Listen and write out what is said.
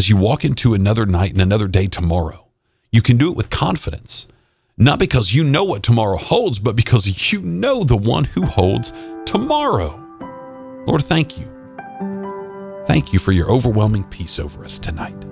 as you walk into another night and another day tomorrow. You can do it with confidence, not because you know what tomorrow holds, but because you know the one who holds tomorrow. Lord, thank you. Thank you for your overwhelming peace over us tonight.